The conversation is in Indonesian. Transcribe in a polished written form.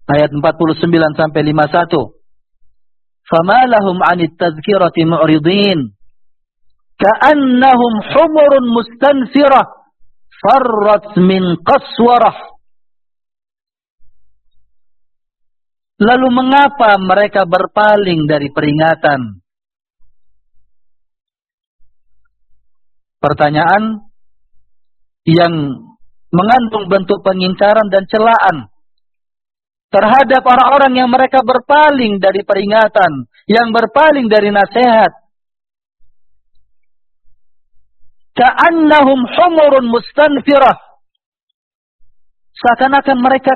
Ayat 49 sampai 51. Fama lahum 'anit tadhkirati mu'ridin ka'annahum humurun mustanfirah farrat min qaswarah. Lalu mengapa mereka berpaling dari peringatan? Pertanyaan yang mengandung bentuk pengingkaran dan celaan terhadap orang-orang yang mereka berpaling dari peringatan, yang berpaling dari nasihat. Ka'annahum humurun mustanfirah. Seakan-akan mereka